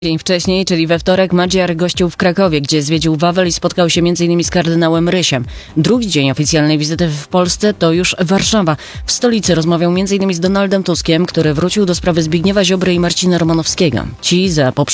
Dzień wcześniej, czyli we wtorek, Magyar gościł w Krakowie, gdzie zwiedził Wawel i spotkał się m.in. z kardynałem Rysiem. Drugi dzień oficjalnej wizyty w Polsce to już Warszawa. W stolicy rozmawiał m.in. z Donaldem Tuskiem, który wrócił do sprawy Zbigniewa Ziobry i Marcina Romanowskiego. Ci za